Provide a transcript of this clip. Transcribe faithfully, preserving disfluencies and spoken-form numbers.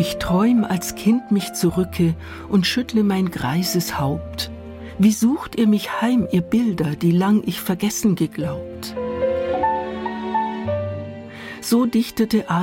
Ich träum als Kind mich zurücke und schüttle mein greises Haupt. Wie sucht ihr mich heim, ihr Bilder, die lang ich vergessen geglaubt? So dichtete